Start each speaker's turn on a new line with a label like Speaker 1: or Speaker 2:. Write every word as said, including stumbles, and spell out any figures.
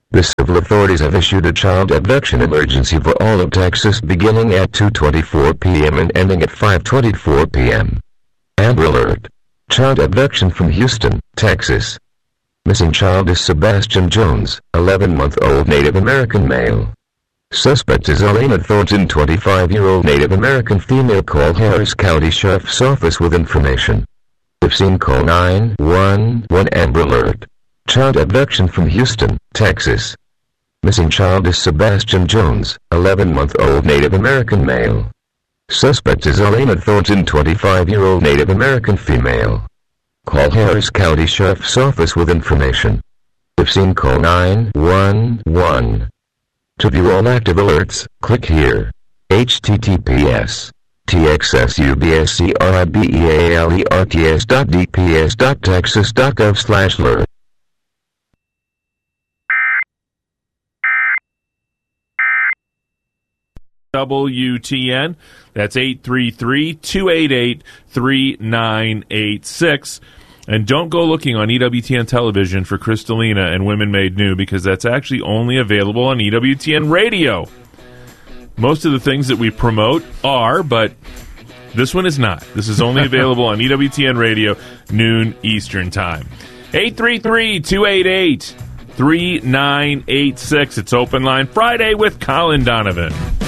Speaker 1: The civil authorities have issued a child abduction emergency for all of Texas beginning at two twenty-four p.m. and ending at five twenty-four p.m. Amber Alert. Child abduction from Houston, Texas. Missing child is Sebastian Jones, eleven-month-old Native American male. Suspect is Elena Thornton, twenty-five-year-old Native American female. Call Harris County Sheriff's Office with information. If seen, call nine one one. Amber Alert. Child abduction from Houston, Texas. Missing child is Sebastian Jones, eleven-month-old Native American male. Suspect is Elena Thornton, twenty-five-year-old Native American female. Call Harris County Sheriff's Office with information. If seen, call nine one one. To view all active alerts, click here. H T T P S. T X S U B S C R I B E A L E R T S dot D P S dot texas dot gov slash alert.
Speaker 2: W T N. That's eight three three, two eight eight, three nine eight six. And don't go looking on E W T N television for Crystalina and Women Made New, because that's actually only available on E W T N radio. Most of the things that we promote are, but this one is not. This is only available on E W T N radio, noon Eastern time. eight three three, two eight eight, three nine eight six. It's Open Line Friday with Colin Donovan.